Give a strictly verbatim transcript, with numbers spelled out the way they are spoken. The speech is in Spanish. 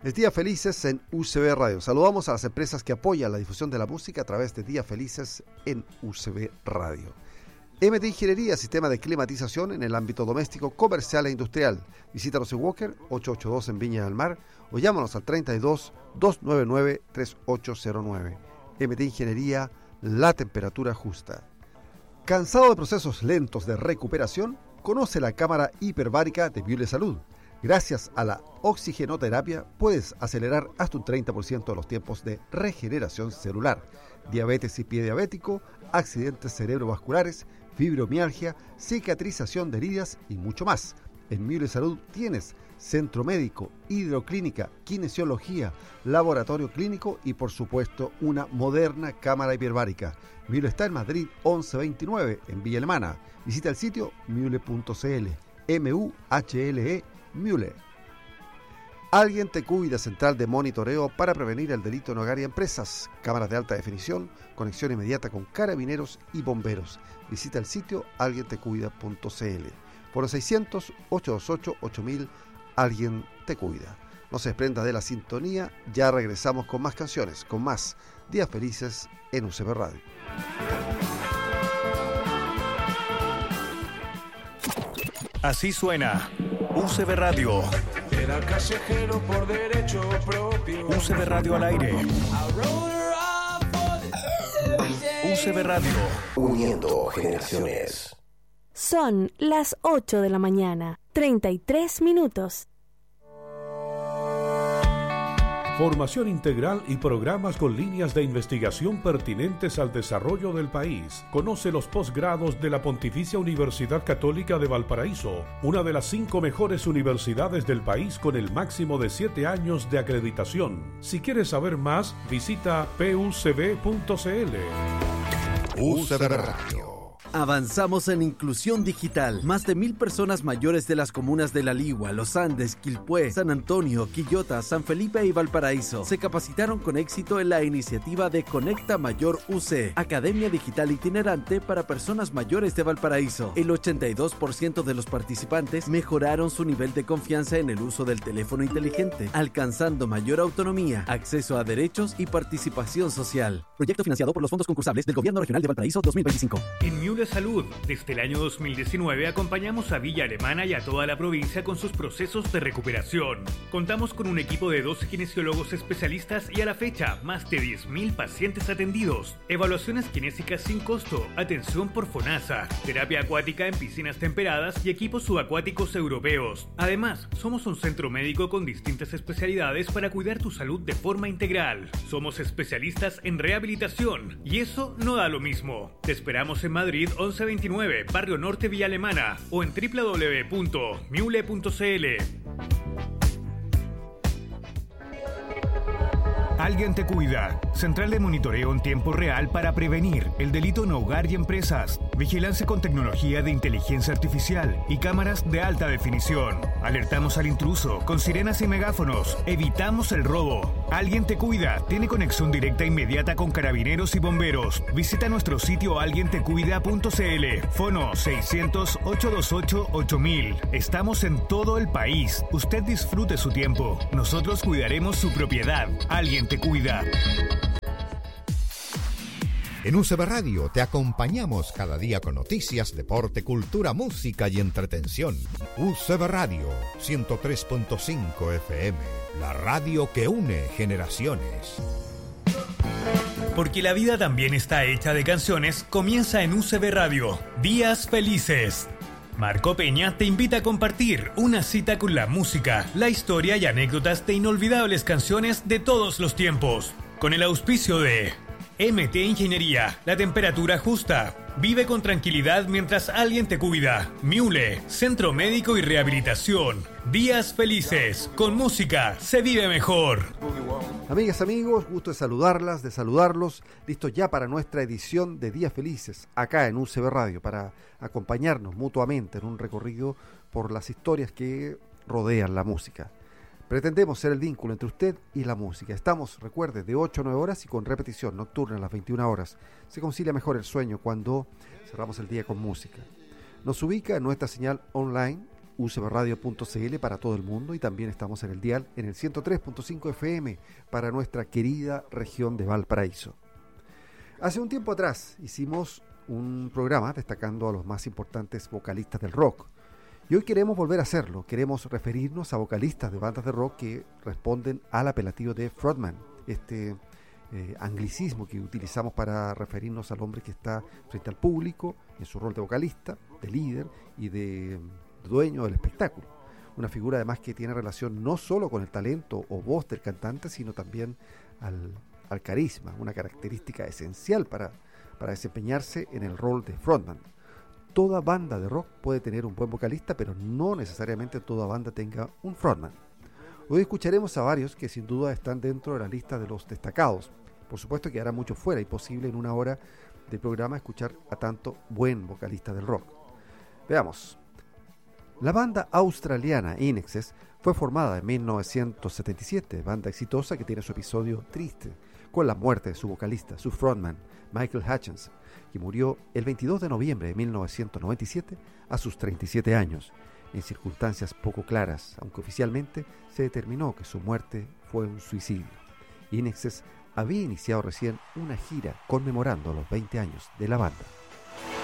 Es Días Felices en U C B Radio. Saludamos a las empresas que apoyan la difusión de la música a través de Días Felices en U C B Radio. M T Ingeniería, sistema de climatización en el ámbito doméstico, comercial e industrial. Visítanos en Walker, ochocientos ochenta y dos en Viña del Mar, o llámanos al treinta y dos, doscientos noventa y nueve, treinta y ocho cero nueve. M T Ingeniería, la temperatura justa. ¿Cansado de procesos lentos de recuperación? Conoce la cámara hiperbárica de Miule Salud. Gracias a la oxigenoterapia puedes acelerar hasta un treinta por ciento de los tiempos de regeneración celular. Diabetes y pie diabético, accidentes cerebrovasculares, fibromialgia, cicatrización de heridas y mucho más. En Miule Salud tienes centro médico, hidroclínica, kinesiología, laboratorio clínico y por supuesto una moderna cámara hiperbárica. Miule está en Madrid once veintinueve en Villa Alemana. Visita el sitio miule punto c l. M U H L E Miule. Alguien te cuida, central de monitoreo para prevenir el delito en hogar y empresas. Cámaras de alta definición, conexión inmediata con carabineros y bomberos. Visita el sitio alguien te cuida punto c l. Por los seiscientos, ochocientos veintiocho, ocho mil, Alguien te cuida. No se desprenda de la sintonía, ya regresamos con más canciones, con más Días Felices en U C B Radio. Así suena U C B Radio. Era callejero por derecho propio. U C B Radio al aire. U C B Radio. Uniendo generaciones. Son las ocho de la mañana, treinta y tres minutos. Formación integral y programas con líneas de investigación pertinentes al desarrollo del país. Conoce los posgrados de la Pontificia Universidad Católica de Valparaíso, una de las cinco mejores universidades del país con el máximo de siete años de acreditación. Si quieres saber más, visita p u c b punto c l. U C B Radio. Avanzamos en inclusión digital. Más de mil personas mayores de las comunas de La Ligua, Los Andes, Quilpué, San Antonio, Quillota, San Felipe y Valparaíso se capacitaron con éxito en la iniciativa de Conecta Mayor U C, Academia Digital Itinerante para Personas Mayores de Valparaíso. El ochenta y dos por ciento de los participantes mejoraron su nivel de confianza en el uso del teléfono inteligente, alcanzando mayor autonomía, acceso a derechos y participación social. Proyecto financiado por los fondos concursables del Gobierno Regional de Valparaíso dos mil veinticinco. En Miule Salud, desde el año dos mil diecinueve acompañamos a Villa Alemana y a toda la provincia con sus procesos de recuperación. Contamos con un equipo de doce kinesiólogos especialistas y a la fecha más de diez mil pacientes atendidos. Evaluaciones kinésicas sin costo, atención por FONASA, terapia acuática en piscinas temperadas y equipos subacuáticos europeos. Además, somos un centro médico con distintas especialidades para cuidar tu salud de forma integral. Somos especialistas en rehabilitación y eso no da lo mismo. Te esperamos en Madrid once veintinueve, Barrio Norte, Villa Alemana, o en doble u doble u doble u punto miule punto c l. Alguien te cuida. Central de monitoreo en tiempo real para prevenir el delito en hogar y empresas. Vigilancia con tecnología de inteligencia artificial y cámaras de alta definición. Alertamos al intruso con sirenas y megáfonos. Evitamos el robo. Alguien te cuida. Tiene conexión directa inmediata con carabineros y bomberos. Visita nuestro sitio alguien te cuida punto c l. Fono seiscientos, ochocientos veintiocho, ocho mil. Estamos en todo el país. Usted disfrute su tiempo. Nosotros cuidaremos su propiedad. Alguien te cuida. En U C B Radio te acompañamos cada día con noticias, deporte, cultura, música y entretención. U C B Radio ciento tres punto cinco F M, la radio que une generaciones. Porque la vida también está hecha de canciones, comienza en U C B Radio. Días Felices. Marco Peña te invita a compartir una cita con la música, la historia y anécdotas de inolvidables canciones de todos los tiempos. Con el auspicio de M T Ingeniería, la temperatura justa. Vive con tranquilidad mientras alguien te cuida. Miule, Centro Médico y Rehabilitación. Días Felices. Con música se vive mejor. Amigas, amigos, gusto de saludarlas, de saludarlos. Listos ya para nuestra edición de Días Felices, acá en U C B Radio, para acompañarnos mutuamente en un recorrido por las historias que rodean la música. Pretendemos ser el vínculo entre usted y la música. Estamos, recuerde, de ocho a nueve horas y con repetición nocturna a las veintiuna horas. Se concilia mejor el sueño cuando cerramos el día con música. Nos ubica en nuestra señal online u c b radio punto c l para todo el mundo y también estamos en el dial en el ciento tres punto cinco F M para nuestra querida región de Valparaíso. Hace un tiempo atrás hicimos un programa destacando a los más importantes vocalistas del rock y hoy queremos volver a hacerlo. Queremos referirnos a vocalistas de bandas de rock que responden al apelativo de frontman, este eh, anglicismo que utilizamos para referirnos al hombre que está frente al público en su rol de vocalista, de líder y de dueño del espectáculo. Una figura además que tiene relación no solo con el talento o voz del cantante, sino también al, al carisma, una característica esencial para, para desempeñarse en el rol de frontman. Toda banda de rock puede tener un buen vocalista, pero no necesariamente toda banda tenga un frontman. Hoy escucharemos a varios que sin duda están dentro de la lista de los destacados. Por supuesto que hará mucho fuera, imposible en una hora de programa escuchar a tanto buen vocalista del rock. Veamos. La banda australiana Inexes fue formada en mil novecientos setenta y siete, banda exitosa que tiene su episodio triste, con la muerte de su vocalista, su frontman, Michael Hutchence, que murió el veintidós de noviembre de mil novecientos noventa y siete a sus treinta y siete años, en circunstancias poco claras, aunque oficialmente se determinó que su muerte fue un suicidio. Inexes había iniciado recién una gira conmemorando los veinte años de la banda.